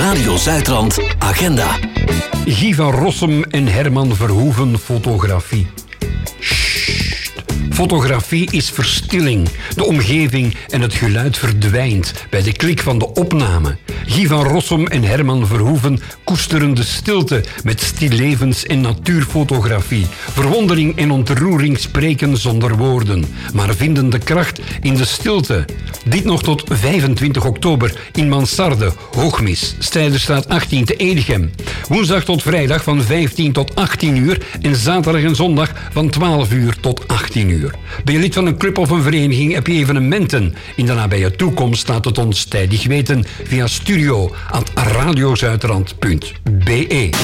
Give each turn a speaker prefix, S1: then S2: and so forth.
S1: Radio Zuidrand Agenda.
S2: Guy van Rossum en Herman Verhoeven fotografie. Fotografie is verstilling. De omgeving en het geluid verdwijnt bij de klik van de opname. Guy van Rossum en Herman Verhoeven koesteren de stilte met stillevens- en natuurfotografie. Verwondering en ontroering spreken zonder woorden, maar vinden de kracht in de stilte. Dit nog tot 25 oktober in Mansarde, Hoogmis, Strijderstraat 18 te Edegem. Woensdag tot vrijdag van 15 tot 18 uur en zaterdag en zondag van 12 uur tot 18 uur. Ben je lid van een club of een vereniging, heb je evenementen in de nabije toekomst, laat het ons tijdig weten via studio@radiozuidrand.be.